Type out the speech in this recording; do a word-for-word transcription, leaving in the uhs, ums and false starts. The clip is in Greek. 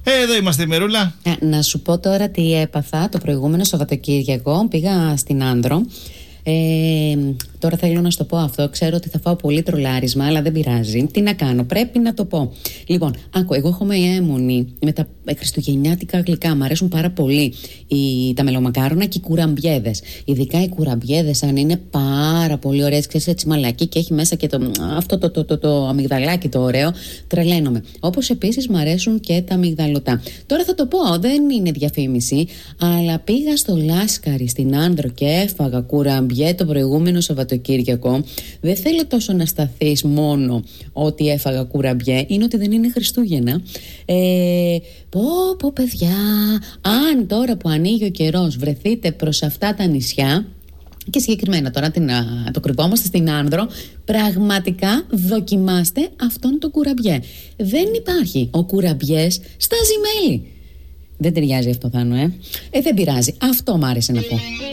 Ε, εδώ είμαστε, Μερούλα. Ε, να σου πω τώρα τι έπαθα το προηγούμενο Σαββατοκύριακο. Πήγα στην Άνδρο. Ε, τώρα θέλω να σου το πω αυτό. Ξέρω ότι θα φάω πολύ τρολάρισμα, αλλά δεν πειράζει. Τι να κάνω, πρέπει να το πω. Λοιπόν, άκου, εγώ έχω μια αίμονη με τα χριστουγεννιάτικα γλυκά. Μ' αρέσουν πάρα πολύ οι, τα μελομακάρονα και οι κουραμπιέδες. Ειδικά οι κουραμπιέδες, αν είναι πάρα πολύ ωραίες, ξέρεις, έτσι μαλακή και έχει μέσα και το, αυτό το, το, το, το, το αμυγδαλάκι το ωραίο, τρελαίνομαι. Όπως επίσης μ' αρέσουν και τα αμυγδαλωτά. Τώρα θα το πω, δεν είναι διαφήμιση, αλλά πήγα στο Λάσκαρι στην Άνδρο και έφαγα κουραμπιέ το προηγούμενο Σαββατοκύριακο. Δεν θέλω τόσο να σταθείς μόνο ότι έφαγα κουραμπιέ, είναι ότι δεν είναι Χριστούγεννα. Ε, πω πω παιδιά, αν τώρα που ανοίγει ο καιρός βρεθείτε προς αυτά τα νησιά, και συγκεκριμένα τώρα την, το κρυβόμαστε στην Άνδρο, πραγματικά δοκιμάστε αυτόν τον κουραμπιέ. Δεν υπάρχει. Ο κουραμπιές στάζει μέλι. Δεν ταιριάζει αυτό, Θάνο, ε. Ε, δεν πειράζει. Αυτό μ' άρεσε να πω.